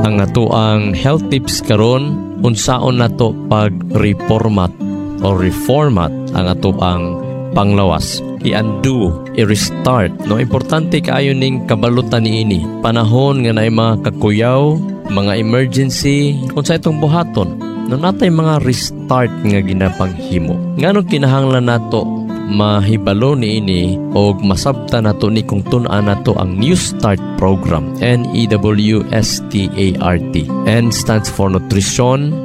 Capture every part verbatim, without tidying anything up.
ang atoang health tips karon unsaon nato pag reformat o reformat ang atoang panglawas. I-undo, i-restart. No, importante kaayo ning kabalutan niini. Panahon nga naay mga kakuyaw, mga emergency, unsa itong buhaton. No, natay mga restart nga ginapanghimo. Nganong kinahanglan nato mahibalo niini o masabtan nato ni kung tun-an nato ang New Start program. N E W S T A R T. N stands for nutrition,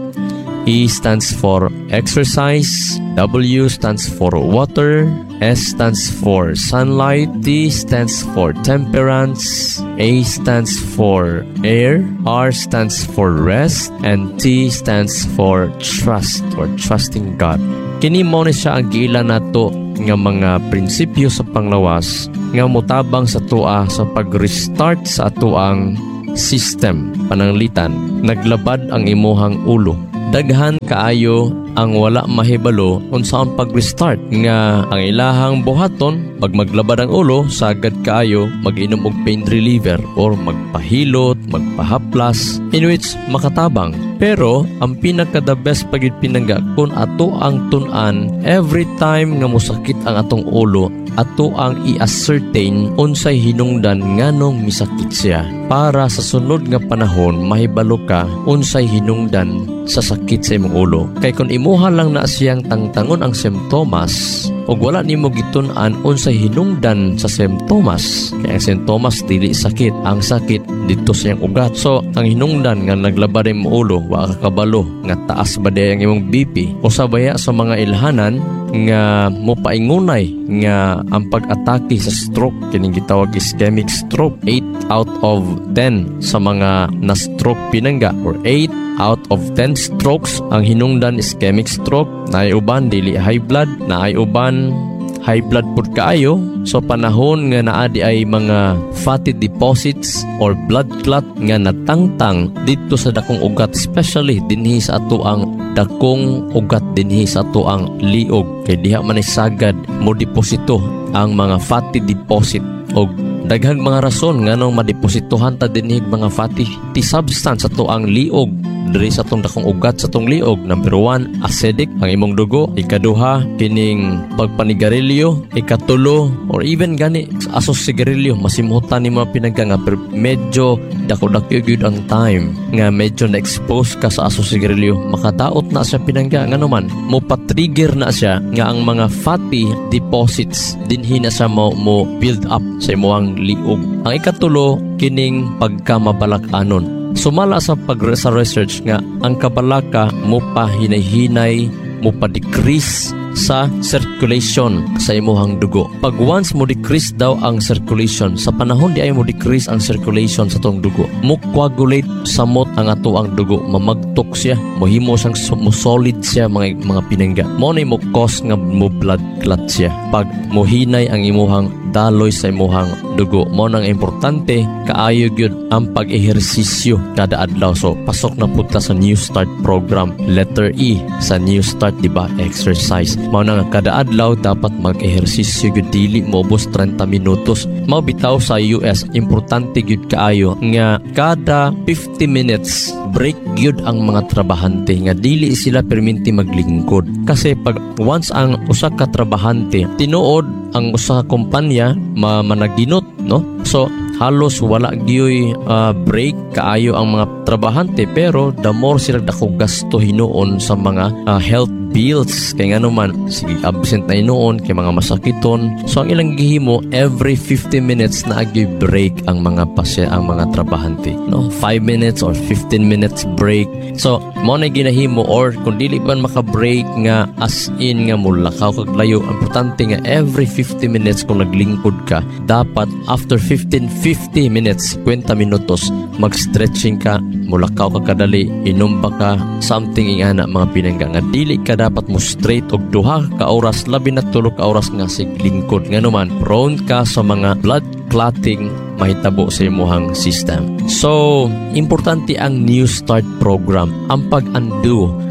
E stands for exercise, W stands for water, S stands for sunlight, T stands for temperance, A stands for air, R stands for rest, and T stands for trust or trusting God. Kini mo ni siya ang giila nato nga mga prinsipyo sa panglawas nga motabang sa tua sa pag-restart sa atuang system pananglitan. Naglabad ang imuhang ulo. Daghan kaayo ang wala mahibalo unsaon pag-restart nga ang ilahang buhaton pag maglabad ang ulo sagad kaayo mag-inom og pain reliever or magpahilot, magpahaplas in which makatabang. Pero ang pinaka the best pagid pinangga kun ato ang tun-an every time nga mosakit ang atong ulo ato ang i-ascertain unsay hinungdan nganong misakit siya para sa sunod nga panahon mahibalo ka unsay hinungdan sa sakit sa imong ulo. Kay kung imuha lang na siyang tangtangon ang simptomas o wala nimo gitun-an unsay hinungdan sa simptomas, kay ang simptomas dili sakit, ang sakit dito sa iyang ugat. So ang hinungdan nga naglabad imong ulo wa ka kabalo nga taas ba day ang imong B P o sabaya sa mga ilhanan nga mopaingunay nga ang pag-atake sa stroke kining gitawag ischemic stroke. Eight out of ten sa mga na-stroke pinangga or eight out of ten strokes ang hinungdan ischemic stroke. Naay uban dili high blood, naay uban high blood pud kaayo. So panahon nga naa di ay mga fatty deposits or blood clot nga natangtang dito sa dakong ugat, especially dinhi sa ato ang dakong ugat dinhi sa ato ang liog, kay diha man sagad mo deposito ang mga fatty deposit o daghang mga rason nganong madepositohan ta dinhi mga fatty substance sa ato ang liog diri sa atong dakong ugat sa atong liog. Number one, acidic ang imong dugo. Ikaduha, kining pagpanigarilyo. Ikatulo, or even gani asos sigarilyo, masimutan ni mga pinagka nga pero medyo dako-dako gyud ang time nga medyo na-expose ka sa asos sigarilyo, makadaot na siya pinangga nga naman mo pa-trigger na siya nga ang mga fatty deposits dinhi na sa mo, mo build up sa imong liog. Ang ikatulo, kining pagkamabalak-anon. Sumala sa pag sa research nga ang kabalaka mo pa hinay-hinay, mo pa decrease sa circulation sa imuhang dugo. Pag once mo decrease daw ang circulation, sa panahon di ay mo decrease ang circulation sa tong dugo, mo coagulate samot ang ato ang dugo, mamagtok siya, mohimo siyang mo solid siya mga mga pinangga. Mo ni mo cause nga mo blood clot siya. Pag mohinay ang imuhang daloy sa imuhang dugo, mo nang importante kaayo gyud ang pag-ehersisyo kada adlaw. So pasok na punta sa New Start program, letter E sa New Start, di ba? Exercise. Mao na kada adlaw dapat mag-ehersisyo gyud, dili mobos thirty minutos. Mao bitaw sa U S importante gyud kaayo nga kada fifty minutes break gyud ang mga trabahante nga dili sila perminti maglingkod. Kasi pag once ang usa ka trabahante tinuod ang usa ka kumpanya ma managinot, no? So halos wala gyoy uh, break kaayo ang mga trabahante, pero the more sila dako gasto hinuon sa mga uh, health bills, kay nga naman sige absent na hinuon kay mga masakiton. So ang ilang gihimo every fifty minutes na agyoy break ang mga pasya ang mga trabahante, no? five minutes or fifteen minutes break. So mo na ginahimo, or kung dili pa maka-break nga as in nga mulakaw kag layo, importante nga every fifty minutes kung naglingkod ka, dapat after fifteen fifty minutes, twenty minutos mag-stretching ka, mulakaw ka kadali, inom ba ka something ingana mga pinangga nga dili ka dapat mo straight og duha ka oras, labi na tulo ka oras nga siglingkod, nga naman prone ka sa mga blood clotting mahitabo sa imuhang system. So importante ang New Start program, ang pag-undo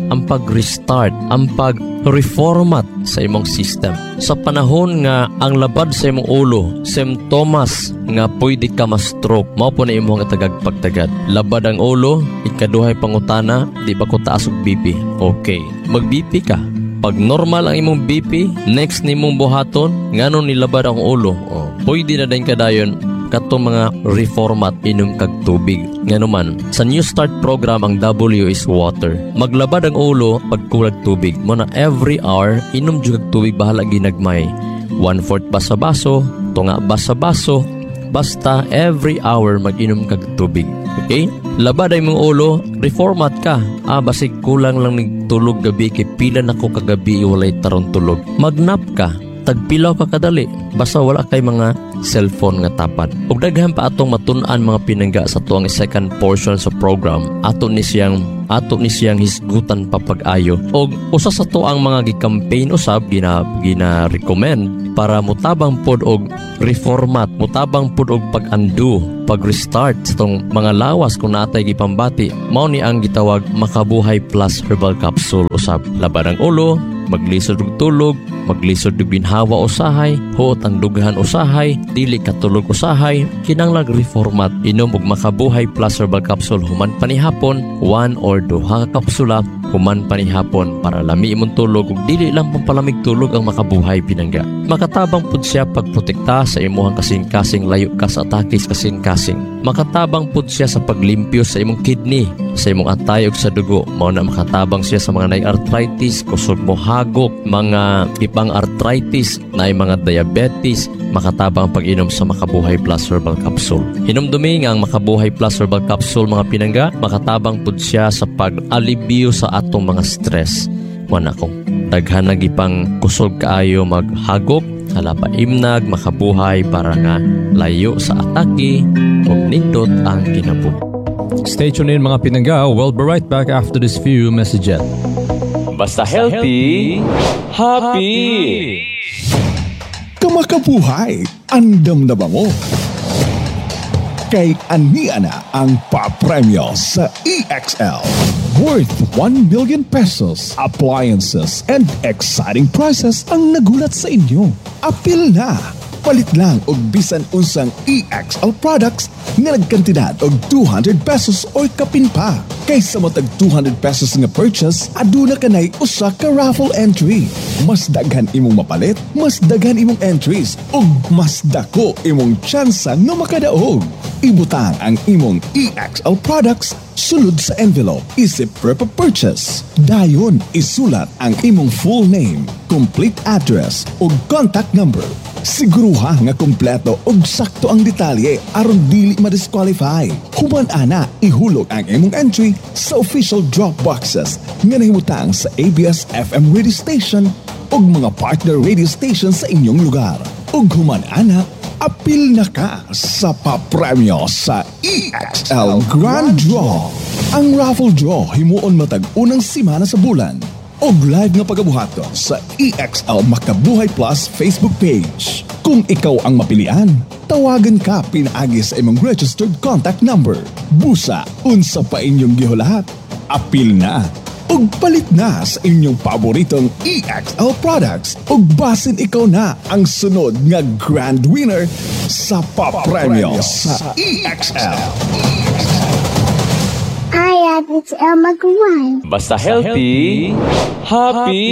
ang pag-restart, ang pag-reformat sa imong system. Sa panahon nga ang labad sa imong ulo, symptoms nga pwede ka ma-stroke, mao po na imong tagagpagtagad. Labad ang ulo, ikaduhay pangutana, di ba ko taas og B P? Okay, mag-B P ka. Pag normal ang imong B P, next nimong buhaton, ngano nilabad ang ulo. Oh, pwede na din kadayon katong mga reformat inom kag tubig. Nga naman, sa New Start program ang W is water. Maglabad ang ulo pag kulag tubig. Muna every hour, inom jud kag tubig bahala ginagmay. One-fourth basa-baso, tunga basa-baso, basta every hour mag-inom kag tubig. Okay? Labad ang mong ulo, reformat ka. Ah, basig kulang lang nagtulog gabi kay pila na ko kagabi walay taron tulog. Magnap ka. Tagpilaw ka kadali basta wala kay mga cellphone nga tapad. Ug daghan pa atong matun-an mga pinangga sa tuang second portion sa program. Ato ni siyang ato ni siyang hisgutan papag-ayo. Og usa sa tuang mga gi-campaign usab gina gina-recommend para mutabang pod og reformat, mutabang pod og pag-undo, pag-restart sa tong mga lawas kung natay gipambati. Mao ni ang gitawag Makabuhay Plus Herbal Capsule usab. Labad ang ulo, maglisod og tulog, maglisod og binhawa usahay, huot ang dughan usahay, dili katulog usahay, kinanglag reformat. Inom og Makabuhay Plus Herbal Capsule human panihapon, one or duha ka kapsula human panihapon para lami imong tulog ug dili lang pampalamig tulog ang makabuhay pinangga. Makatabang pud siya pagprotekta sa imong kasing-kasing layo ka sa atake sa kasing-kasing. Makatabang pud siya sa paglimpyo sa imong kidney, sa imong atay ug sa dugo. Mao na makatabang siya sa mga nay arthritis, kusog mo hagok, mga ipang arthritis, nay mga diabetes. Makatabang pag-inom sa Makabuhay Plus Herbal Capsule. Hinumdumi nga ang Makabuhay Plus Herbal Capsule mga pinangga, makatabang pud siya sa pag-alibyo sa atong mga stress. Wana kong daghan nag ipang kusog kaayo maghagok, hala pa imnag makabuhay para nga layo sa atake ug nindot ang kinabuhi. Stay tuned in mga pinangga. We'll be right back after this few messages. Basta healthy, happy! Kamakabuhay, andam na ba mo? Kay ania na ang papremyo sa E X L. Worth one million pesos, appliances, and exciting prizes ang nagulat sa inyo. Apil na! Palit lang og bisan unsang E X L products nga nagkantidad og two hundred pesos or kapin pa. Kaysa mo tag two hundred pesos nga purchase, aduna kanay usa ka raffle entry. Mas daghan imong mapalit, mas daghan imong entries, ug mas dako imong tsansa nga makadaog. Ibutang ang imong E X L products sulod sa envelope, isip per purchase. Dayon, isulat ang imong full name, complete address, ug contact number. Siguruha nga kompleto ug sakto ang detalye aron dili ma-disqualify. Human ana, ihulog ang imong entry sa official drop boxes nga nahimutang sa A B S F M radio station ug mga partner radio station sa inyong lugar. Ug human ana, apil na ka sa papremyo sa E X L Grand Draw. Ang raffle draw himuon matag unang simana sa bulan. Og live nga pagabuhaton sa E X L Makabuhay Plus Facebook page. Kung ikaw ang mapilian, tawagan ka pinaagi sa imong registered contact number. Busa, unsa pa inyong gihulahat. Apil na! Ug palit na sa inyong paboritong E X L products. Ug basin ikaw na ang sunod nga grand winner sa papremyo sa E X L. Hi, it's El Magwan. Basta healthy, happy!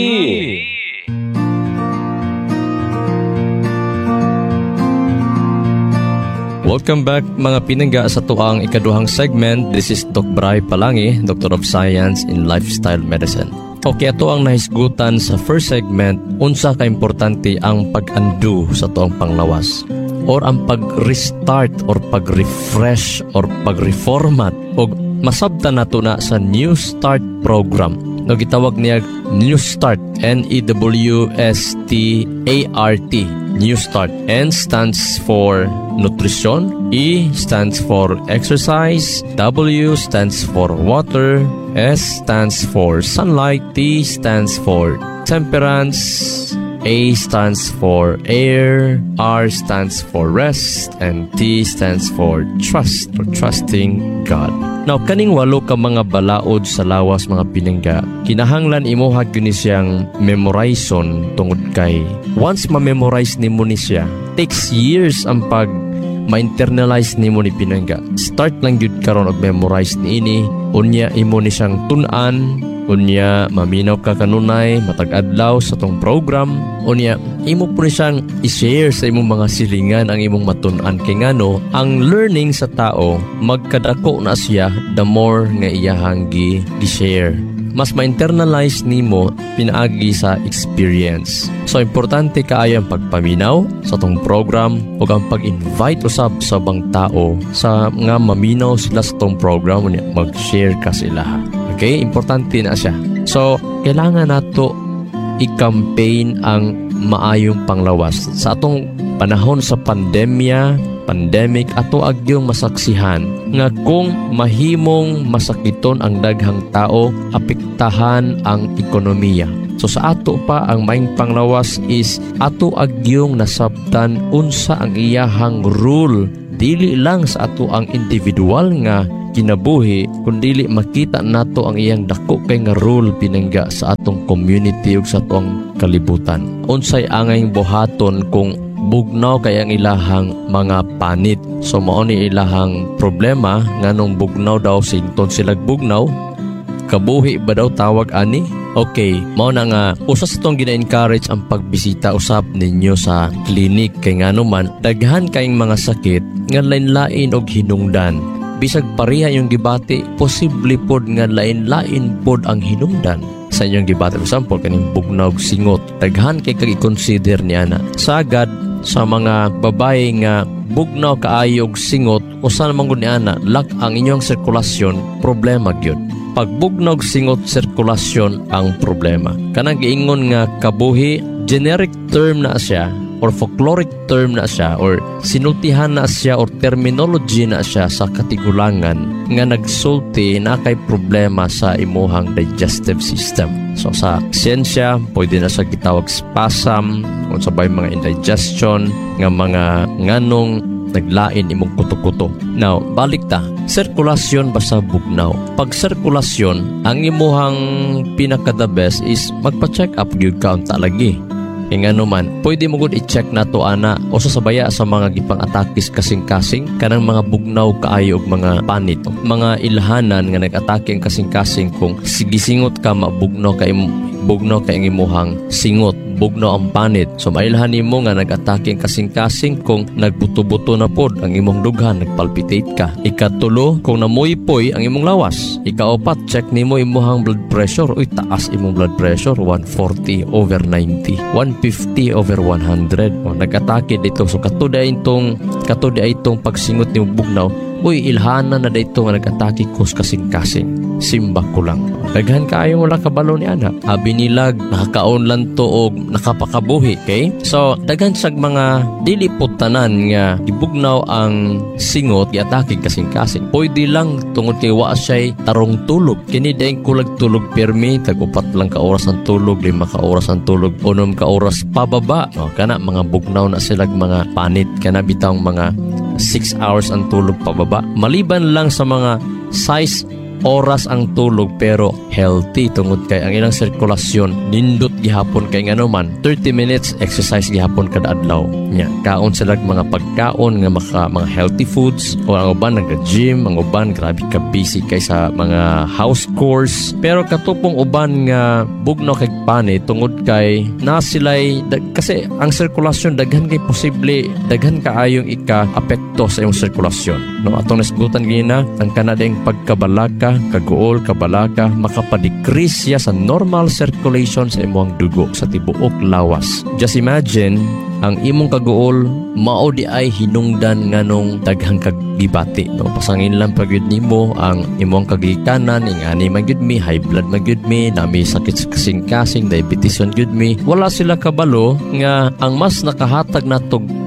Welcome back mga pinangga sa tuang ikaduhang segment. This is Doc Bray Palangi, Doctor of Science in Lifestyle Medicine. Okay, ito ang nahisgutan sa first segment, unsa ka-importante ang pag-undo sa tuang panglawas or ang pag-restart or pag-refresh or pag-reformat o masabtan nato na sa New Start program. No, gitawag niya New Start, N E W S T A R T, New Start. N stands for nutrition, E stands for exercise, W stands for water, S stands for sunlight, T stands for temperance, A stands for air, R stands for rest, and T stands for trust or trusting God. Now, kaning walo ka mga balaod sa lawas mga pinangga, kinahanglan imuha gyud ni siyang memorizon tungod kay once ma-memorize nimo ni siya, takes years ang pag ma-internalize nimo ni pinangga. Start lang gyud karon og memorize niini, unya imo ni siyang tun-an, unya maminaw ka kanunay matag adlaw sa tong program, unya imo po ni siyang i-share sa imong mga silingan ang imong matun-an kay ngano ang learning sa tao magkadako na siya the more nga iyahang gi-share. Mas ma-internalize nimo pinaagi sa experience. So, importante kaayo ang pagpaminaw sa tong program o ang pag-invite usab sa bang tao sa nga maminaw sila sa tong program unya mag-share ka sila. Okay? Importante na siya. So, kailangan nato i-campaign ang maayong panglawas. Sa atong panahon sa pandemya, pandemic, ato agyong masaksihan nga kung mahimong masakiton ang daghang tao, apektahan ang ekonomiya. So sa ato pa ang maing panglawas is ato agyong nasabtan unsa ang iyahang rule, dili lang sa ato ang individual nga kinabuhi, kundi makita nato ang iyang dako kay nga role pinangga sa atong community ug sa atong kalibutan. Unsay angay buhaton kung bugnaw kay ang ilahang mga panit. So mao ni ilahang problema nganong bugnaw daw sington silag bugnaw. Kabuhi ba daw tawag ani? Okay, mao na nga usa sa tong gina-encourage ang pagbisita usab ninyo sa klinik kay ngano man daghan kayong mga sakit nga lain-lain og hinungdan. Bisag pareha yung gibati, posible pod nga lain-lain pod ang hinungdan sa inyong gibati. For example, kaning bugnaw og singot, daghan kay kag i-consider niya na. Sagad sa mga babae nga bugnaw kaayo og singot, usa naman gud niana, lak ang inyong sirkulasyon, problema gyud. Pag bugnaw og singot sirkulasyon ang problema. Kanang giingon nga kabuhi, generic term na siya or folkloric term na siya or sinultihan na siya or terminology na siya sa katigulangan nga nagsulti na kay problema sa imuhang digestive system. So sa siyensya, pwede na sa gitawag spasm, kung sabay mga indigestion, nga mga nganong naglain imong kuto-kuto. Now, balik ta, sirkulasyon basta bugnaw. Pag sirkulasyon, ang imuhang pinaka-the best is magpa-check up gyud ka unta lagi. E nga naman, pwede mo gud i-check na to ana o sasabaya sa mga gipang atakis kasing-kasing kanang mga bugnaw kaayo og mga panit. Mga ilhanan nga nag-atake ang kasing-kasing kung sigisingot ka mabugnaw kay bugnaw kay ang imuhang singot, bugnaw ang panit. So mailhan nimo nga nag-atake ang kasing-kasing kung nagbuto-buto na pod ang imong dughan, nagpalpitate ka. Ikatulo, kung namoy-poy ang imong lawas. Ikaapat, check nimo imuhang blood pressure. Uy, taas imong blood pressure, one forty over ninety. one fifty over one hundred. O, nag-atake dito. So katuda itong katuda itong pagsingot nimo bugnaw. Uy, ilhana na dito nga nag-atake kus kasing-kasing. Simba ko lang. Daghan kaayo wala kabalo ni ana. Abi nilag nakakaon lang to og nakapakabuhi, okay? So daghan sag mga dili putanan nga gibugnaw ang singot giatake kasing-kasing. Pwede lang tungod kay wa siya tarong tulog. Kini daing kulag tulog permi tag upat lang ka oras ang tulog, lima ka oras ang tulog, unom ka oras pababa. No, kana mga bugnaw na silag mga panit kana bitang mga six hours ang tulog pababa. Maliban lang sa mga size oras ang tulog pero healthy tungod kay ang ilang sirkulasyon nindot gihapon kay ngano man thirty minutes exercise gihapon kada adlaw nya kaon sila mga pagkaon nga maka, mga healthy foods o ang uban nag-gym, ang uban grabe ka busy kay sa mga house chores pero katupong uban nga bugnaw kay panit tungod kay na sila'y dag, kasi ang sirkulasyon daghan kay posible daghan kaayong ika-apekto sa iyong sirkulasyon no atong nasgutan gina ang kanadeng pagkabalaka kaguol, kabalaka, makapadecrease siya sa normal circulation sa imong dugo sa tibuok lawas. Just imagine, ang imong kaguol, mao di ay hinungdan nganong daghang kagibati. No? Pasangin lang pagyud nimo ang imong kagikanan, ingani magyud mi, high blood magyud mi, nami sakit kasing-kasing, diabetes magyud mi. Wala sila kabalo nga ang mas nakahatag natog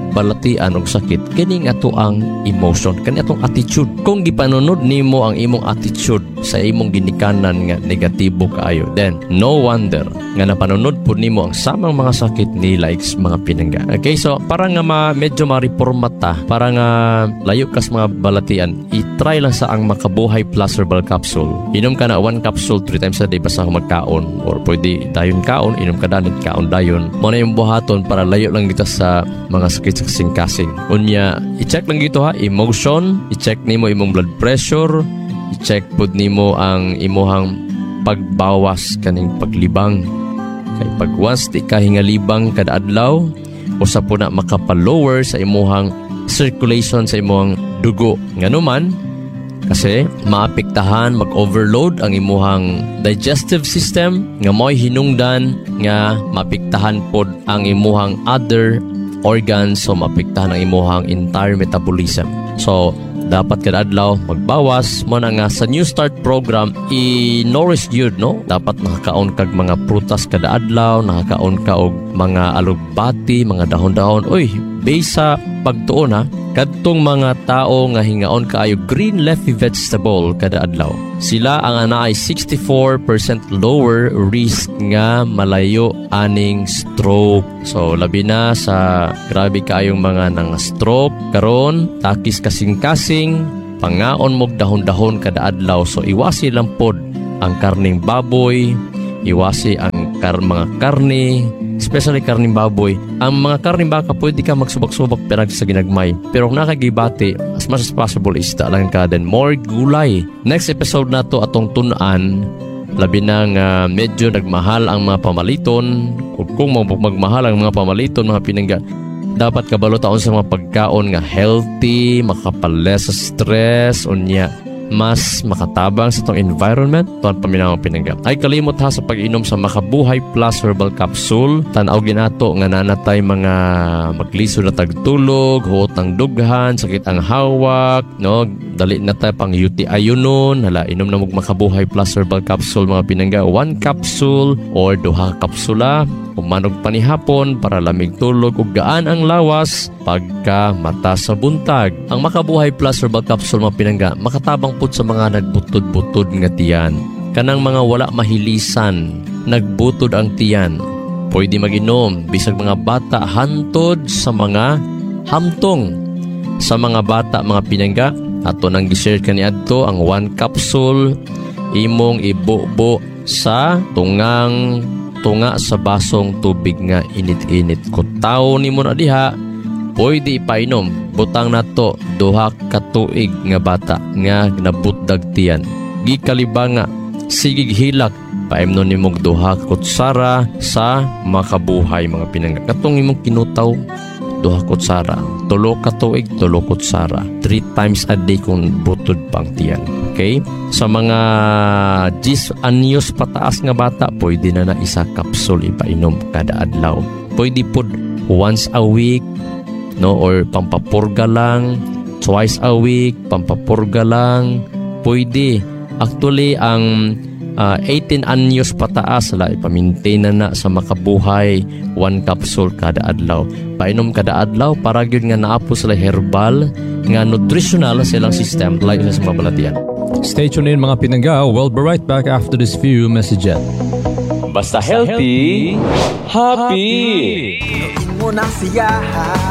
balatian og sakit kini nga ato ang emotion, kani atong attitude. Kung gipanunod nimo ang imong attitude sa imong ginikanan nga negatibo kaayo, then no wonder nga napanunod po nimo ang samang mga sakit ni likes mga pinangga. Okay, so para nga ma, medyo ma-reformat ta, para nga layo kas mga balatian, i-try lang sa ang Makabuhay Plus Herbal Capsule. Inom ka na one capsule three times a day basta ka magkaon, or pwede dayon kaon, inom ka dayon kaon dayon. Mo na yung buhaton para layo lang dito sa mga sakit sa kasing-kasing. Unya, i-check lang dito ha, emotion, i-check nimo imong blood pressure, i-check pod nimo ang imuhang pagbawas kaning paglibang. Kay pag once di ka hingalibang kada adlaw, usa po na makapalower sa imuhang circulation sa imuhang dugo. Nganuman, kasi maapektahan, mag-overload ang imuhang digestive system, nga mo'y hinungdan nga maapektahan pod ang imuhang other organs, so maapektahan ang imuhang entire metabolism. So, dapat kada adlaw magbawas mo na nga sa New Start program, i-nourish yun, no? Dapat nakakaon kag mga prutas kada adlaw, nakakaon ka og mga alugbati, mga dahon-dahon. Uy, based sa pagtuon ha, kadtong mga tao nga hingaon kaayo green leafy vegetable kada adlaw, sila ang anaay sixty-four percent lower risk nga malayo aning stroke. So labi na sa grabe kaayong mga nang stroke karon, takis kasing-kasing, pangaon mo dahon-dahon kada adlaw. So iwasi lang pod ang karning baboy, iwasi ang kar mga karne, especially karning baboy. Ang mga karning baka pwede ka magsubak-subak pero sa ginagmay, pero kung nakagibati, as much as possible isda lang ka, then more gulay. Next episode na to atong tunan, labi na nga medyo nagmahal ang mga pamaliton. Kung magmahal ang mga pamaliton, mga pinangga, dapat kabalo taon sa mga pagkaon nga healthy, makapales sa stress, unya mas makatabang sa itong environment. Tuan paminawang pinangga. Ay kalimot ha sa pag-inom sa Makabuhay Plus Herbal Capsule. Tanaw ginato nga nanatay mga magliso na tagtulog, huot ang dughan, sakit ang hawak, no? Dali na tayo pang U T I yun nun. Hala, inom na mong Makabuhay Plus Herbal Capsule mga pinangga. One capsule or duha kapsula. Umanog panihapon para lamig tulog ug gaan ang lawas pagka mata sa buntag. Ang Makabuhay Plus Herbal Capsule mga pinangga, makatabang pud sa mga nagbutod-butod nga tiyan. Kanang mga wala mahilisan, nagbutod ang tiyan, pwede mag-inom. Bisag mga bata hantod sa mga hamtong. Sa mga bata mga pinangga, ato nang gi-share kaniadto ang one capsule, imong ibubo sa tungang tunga sa basong tubig nga init-init. Kung tao ni mo na diha, pwede ipainom. Butang na to, duha ka tuig nga bata nga nabutdag tiyan. Gikalibanga, sigig hilak, paimnon ni mong duha kutsara sa Makabuhay mga pinangga. Katong imong kinutaw, duha kutsara. Tulo ka tuig, tulo kutsara. Three times a day kung butod pang tiyan. Okay? Sa mga diyes anyos pataas nga bata, pwede na na isa kapsul ipainom kada adlaw. Pwede po once a week, no, or pampapurga lang, twice a week, pampapurga lang, pwede. Actually, ang uh, eighteen anyos pataas, la, ipamintain na na sa Makabuhay, one capsule kada adlaw. Painom kada adlaw, para yun nga naapo sila herbal, nga nutritional silang system, like sa mabalatian. Stay tuned in mga pinangga. We'll be right back after this few messages. Basta healthy, happy! Muna siya,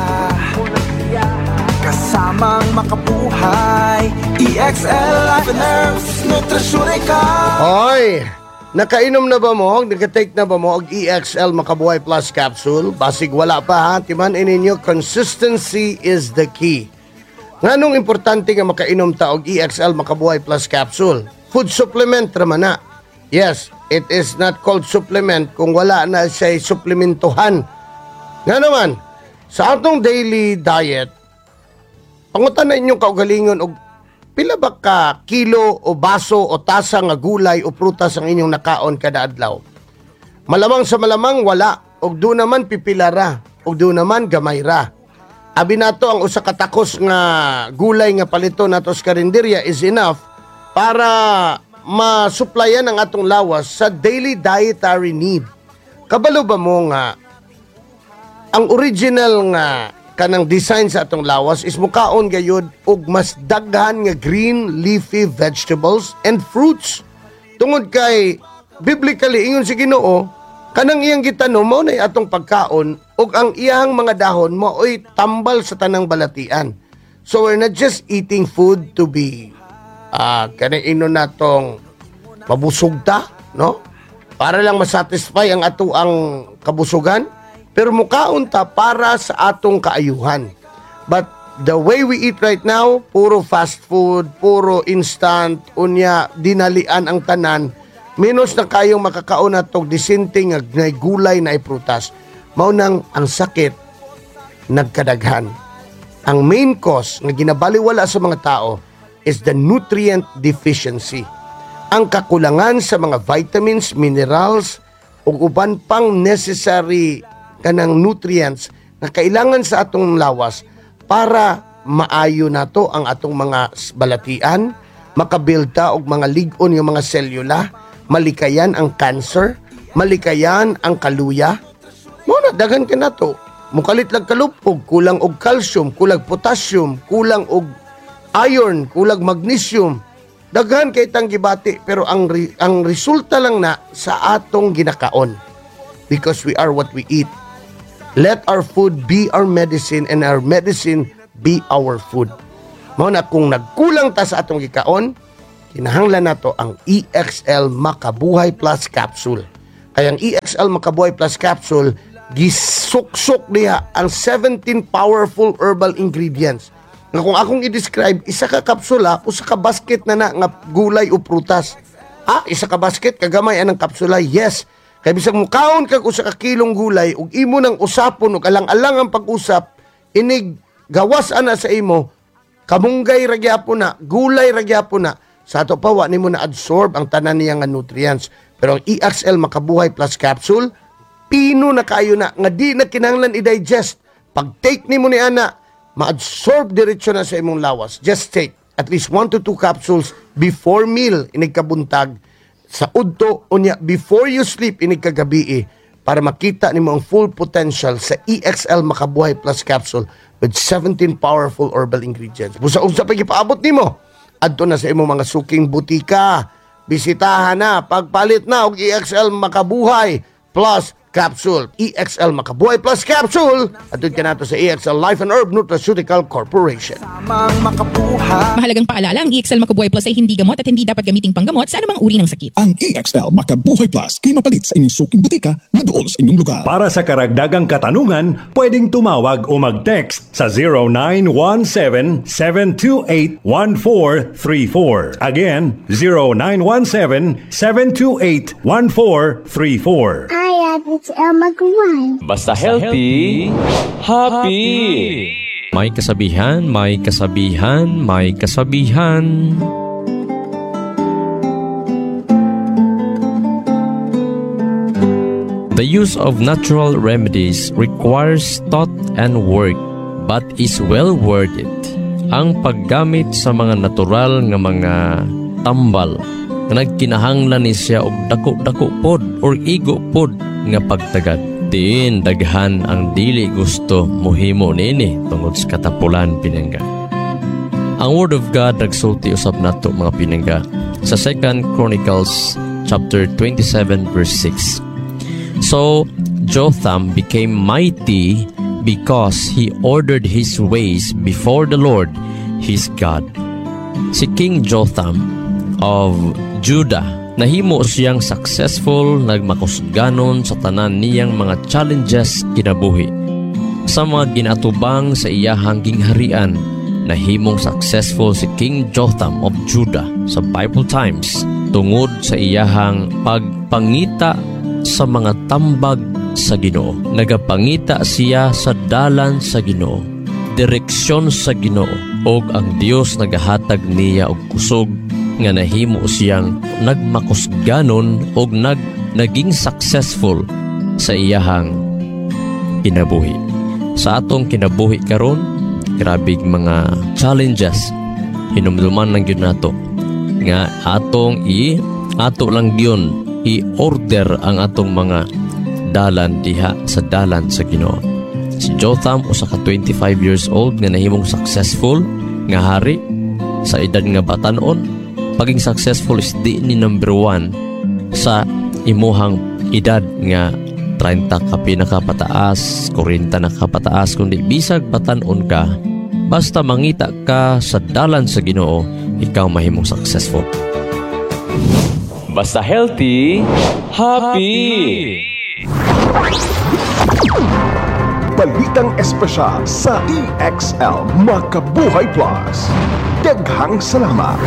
kasamang Makabuhay, E X L Life and Herbs Nutrisyon ka. Hoy, nakainom na ba mo? Nagka-take na ba mo og E X L Makabuhay Plus Capsule? Basig wala pa ha, timan ininyo, consistency is the key. Nganong importante nga makainom ta og E X L Makabuhay Plus Capsule? Food supplement raman na. Yes, it is not called supplement kung wala na siya suplementuhan. Nga naman, sa atong daily diet, pangutan na inyong kaugalingon og pila ba ka kilo o baso o tasa nga gulay o prutas ang inyong nakaon kada adlaw? Malamang sa malamang wala, og do naman pipila ra, og do naman gamay ra. Abi nato ang usa ka takos nga gulay nga palito nato sa karinderya is enough para masuplayan ang atong lawas sa daily dietary need. Kabalo ba mo nga ang original nga kanang design sa atong lawas is mukaon gayud og mas daghan nga green leafy vegetables and fruits. Tungod kay biblically ingon si Ginoo, kanang iyang gitanom mao nay atong pagkaon ug ang iyang mga dahon mao'y tambal sa tanang balatian. So we're not just eating food to be uh, kanang ino natong mabusog ta, no? Para lang masatisfy ang ato ang kabusugan, pero mukaon ta para sa atong kaayuhan. But the way we eat right now, puro fast food, puro instant, unya dinalian ang tanan, minus na kayong makakaon atong disinting nga gulay na prutas. Mao nang ang sakit nagkadaghan. Ang main cause nga ginabaliwala sa mga tao is the nutrient deficiency. Ang kakulangan sa mga vitamins, minerals, ug uban pang necessary kanang nutrients na kailangan sa atong lawas para maayo nato ang atong mga balatian, makabilta og mga lig-on yung mga selula, malikayan ang cancer, malikayan ang kaluya. Muna daghan ka nato. Mukalit lang kalupog, kulang og calcium, kulang potassium, kulang og iron, kulang magnesium. Daghan kay tang gibati, pero ang re, ang resulta lang na sa atong ginakaon, because we are what we eat. Let our food be our medicine and our medicine be our food. Mao na kung nagkulang ta sa atong gikaon, kinahanglan nato ang E X L Makabuhay Plus Capsule. Kaya ang E X L Makabuhay Plus Capsule gisuksok niya ang seventeen powerful herbal ingredients. Nga kung akong i-describe, isa ka kapsula, usa ka basket na na nga gulay o prutas. Ah, isa ka basket, kagamay anang kapsula, yes. Kaya bisag mukaon kag usa ka kilong gulay, ug imo nang usapon, ug alang-alang ang pag-usap, inig gawas ana sa imo, kamunggay ragyapon na, gulay ragyapon na, sa ato pa, wa nimo na absorb ang tanan niya nga nutrients. Pero ang E X L Makabuhay Plus Capsule, pino na kayo na, nga di na kinahanglan i-digest. Pag-take nimo ni ana, ma-absorb diretso na sa imong lawas. Just take at least one to two capsules before meal inig kabuntag, sa udto unya before you sleep inig kagabi, para makita nimo ang full potential sa E X L Makabuhay Plus Capsule with seventeen powerful herbal ingredients. Busa-usa pa gipaabot nimo adto na sa imong mga suking butika. Bisitahan na, pagpalit na og E X L Makabuhay Plus Capsule. E X L Makabuhay Plus Capsule. Atun ka nato sa E X L Life and Herb Nutraceutical Corporation. Tamang makabuhay. Mahalagang paalala, ang E X L Makabuhay Plus ay hindi gamot at hindi dapat gamiting panggamot sa anumang uri ng sakit. Ang E X L Makabuhay Plus kay mapalit sa inyong suking butika na dool sa inyong lugar. Para sa karagdagang katanungan, pwedeng tumawag o mag-text sa zero nine one seven, seven two eight, one four three four. Again, zero nine one seven, seven two eight, one four three four. Hi, Abby. It's Elma Guay. Basta healthy, happy! May kasabihan, may kasabihan, may kasabihan. The use of natural remedies requires thought and work, but is well worth it. Ang paggamit sa mga natural nga mga tambal, na nagkinahanglan ni siya og dako-dako pod or igo pod nga pagtagad. Diin daghan ang dili gusto mohimo nini tungod sa katapulan, pinangga. Ang Word of God nagsulti usab nato mga pinangga sa Second Chronicles chapter twenty-seven verse six. So Jotham became mighty because he ordered his ways before the Lord his God. Si King Jotham of Judah, nahimo siyang successful, nagmakusganon sa tanan niyang mga challenges kinabuhi. Sa mga ginatubang sa iyahang gingharian, nahimong successful si King Jotham of Judah sa Bible times tungod sa iyahang pagpangita sa mga tambag sa Ginoo. Nagapangita siya sa dalan sa Ginoo, direksyon sa Ginoo, og ang Dios nagahatag niya og kusog nga nahimo siyang nagmakusganon og nag naging successful sa iyahang kinabuhi. Sa atong kinabuhi karon, grabig mga challenges hinumduman lang gyud nato nga atong i ato lang gyud i-order ang atong mga dalan diha sa dalan sa Ginoo. Si Jotham usa ka twenty-five years old nga nahimong successful nga hari sa edad nga batanon. Paging successful is di ni number one sa imuhang edad nga thirty ka pinakapataas, forty na kapataas, kundi bisag batanon ka, basta mangita ka sa dalan sa Ginoo, ikaw mahimong successful. Basta healthy, happy! Balitang espesyal sa E X L Makabuhay Plus. Daghang salamat.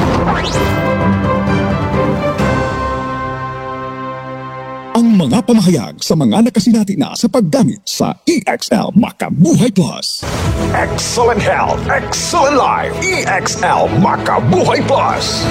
Ang mga pamahayag sa mga nakasinati na sa paggamit sa E X L Makabuhay Plus. Excellent health, excellent life. E X L Makabuhay Plus.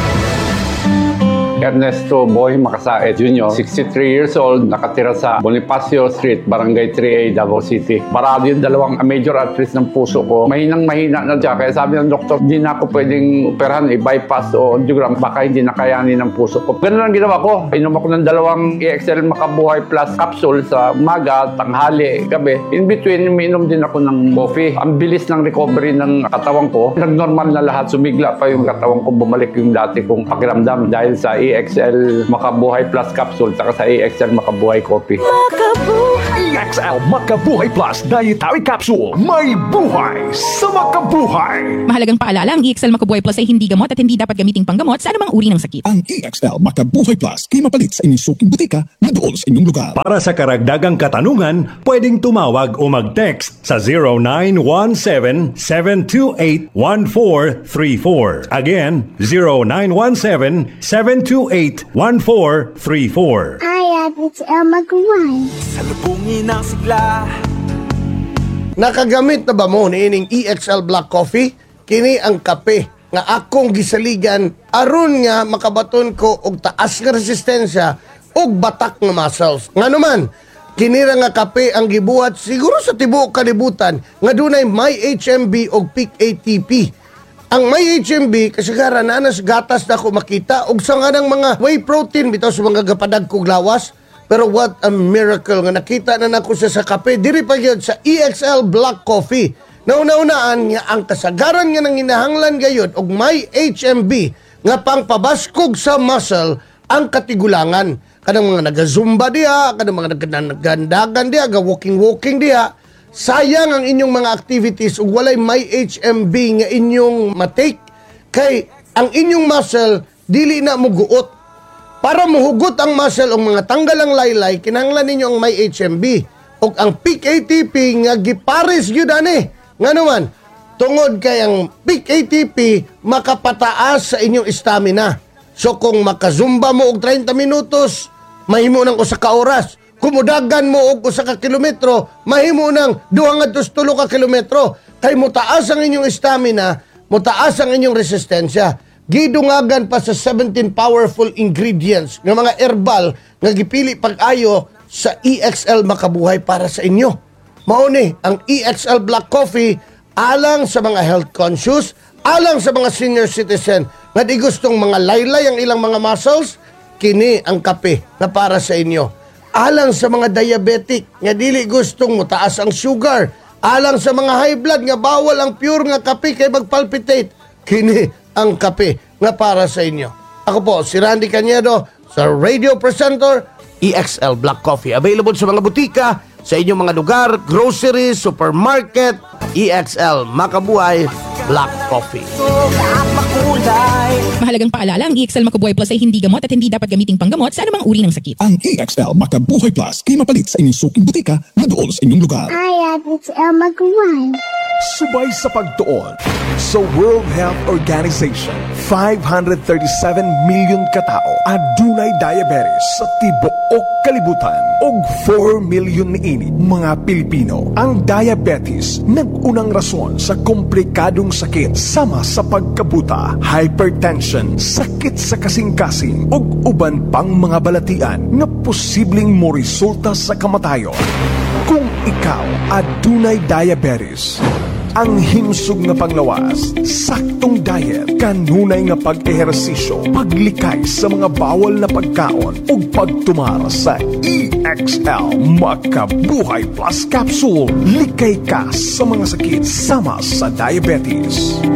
Ernesto Boy Macasaet Junior, sixty-three years old, nakatira sa Bonifacio Street, Barangay three A, Davao City. Marami yung dalawang major arteries ng puso ko. Mahinang mahina na siya. Kaya sabi ng doktor, hindi na ako pwedeng operahan, i-bypass o angiogram. Baka hindi nakayanin ng puso ko. Ganun ang ginawa ko. Inom ako ng dalawang E X L Makabuhay Plus capsule sa umaga, tanghali, gabi. In between, umiinom din ako ng coffee. Ang bilis ng recovery ng katawan ko. Nag-normal na lahat. Sumigla pa yung katawan ko. Bumalik yung dati kong pakiramdam dahil sa E X L Makabuhay Plus capsule saka sa E X L Makabuhay coffee. Makabuhay! E X L Makabuhay Plus Dietary Capsule. May buhay sa makabuhay! Mahalagang paalala, ang E X L Makabuhay Plus ay hindi gamot at hindi dapat gamiting panggamot sa anumang uri ng sakit. Ang E X L Makabuhay Plus ay mapalit sa inyong suking butika na doon sa inyong lugar. Para sa karagdagang katanungan, pwedeng tumawag o mag-text sa zero nine one seven, seven two eight, one four three four. Again, zero nine one seven, seven two eight, one four three four. I have E X L Makabuhay. Salubungin ang sigla. Nakagamit na ba mo ni ining E X L Black Coffee? Kini ang kape nga akong gisaligan aron nga makabaton ko og taas nga resistensya og batak nga muscles. Nganuman, kini ra nga kape ang gibuhat siguro sa tibuok kalibutan nga dunay may H M B og peak A T P. Ang may H M B kasagaran na nas gatas na ako makita og sa nga ng mga whey protein bitaw sa mga gapadag kog lawas. Pero what a miracle nga nakita na nako siya sa kape diri pa gyud sa E X L Black Coffee. Nauna-unaan nga ang kasagaran nga nang hinahanglan gayud og may H M B nga pangpabaskog sa muscle ang katigulangan. Kanang mga naga-zumba diha, kanang mga naggandagan diha, ga-walking-walking diha. Sayang ang inyong mga activities ug walay may H M B nga inyong matake kay ang inyong muscle dili na muguot. Para muhugot ang muscle o mga tanggal ang laylay, kinahanglan ninyo ang may H M B ug ang peak A T P nga gipares gyud ani. Nganuman, tungod kay ang peak A T P makapataas sa inyong stamina. So kung makazumba mo og thirty minutos, mahimo nang usa ka oras. Kumudagan mo og usa ka kilometro, mahimo nang duha ngadto tulo ka kilometro. Kay mutaas ang inyong stamina, mutaas ang inyong resistensya. Gidungagan pa sa seventeen powerful ingredients ng mga herbal nga gipili pag-ayo sa E X L Makabuhay para sa inyo. Mao ni ang E X L Black Coffee alang sa mga health conscious, alang sa mga senior citizen nga di gustong mga laylay ang ilang mga muscles, kini ang kape na para sa inyo. Alang sa mga diabetic nga dili gustong mutaas ang sugar, alang sa mga high blood nga bawal ang pure nga kape kay magpalpitate, kini ang kape nga para sa inyo. Ako po si Randy Cañedo sa radio presenter E X L Black Coffee. Available sa mga butika, sa inyong mga lugar, groceries, supermarket. E X L Makabuhay Black Coffee. Mahalagang paalala, ang E X L Makabuhay Plus ay hindi gamot at hindi dapat gamiting panggamot sa anumang uri ng sakit. Ang E X L Makabuhay Plus ay mapalit sa inyong suking butika na doon sa inyong lugar. I have E X L Makabuhay. Subay sa pagtuon sa World Health Organization, five hundred thirty-seven million katao adunay diabetes sa tibuok kalibutan og four million niini mga Pilipino. Ang diabetes nag-unang rason sa komplikadong sakit sama sa pagkabuta, hypertension, sakit sa kasing-kasing ug uban pang mga balatian nga posibleng moresulta sa kamatayon. Kung ikaw adunay diabetes, ang himsog nga panglawas, saktong diet, kanunay nga pag-ehersisyo, paglikay sa mga bawal na pagkaon, ug pagtumar sa E X L Makabuhay Plus Capsule. Likay ka sa mga sakit sama sa diabetes.